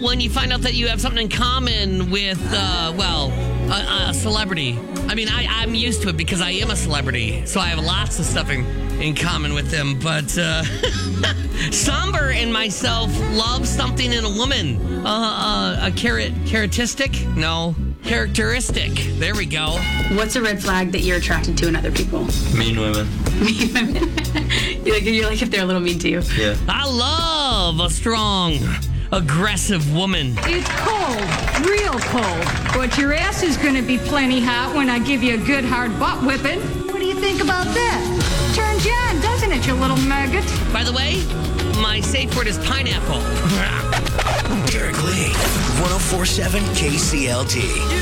when you find out that you have something in common with, a celebrity. I mean, I'm used to it because I am a celebrity, so I have lots of stuff in common with them. But Somber and myself love something in a woman. A characteristic? No. Characteristic. There we go. What's a red flag that you're attracted to in other people? Mean women. Mean women. You're like if they're a little mean to you. Yeah. I love a strong, aggressive woman. It's cold, real cold. But your ass is going to be plenty hot when I give you a good hard butt whipping. What do you think about that? Turns you on, doesn't it, you little maggot? By the way, my safe word is pineapple. Derek Lee, 104.7 KCLT.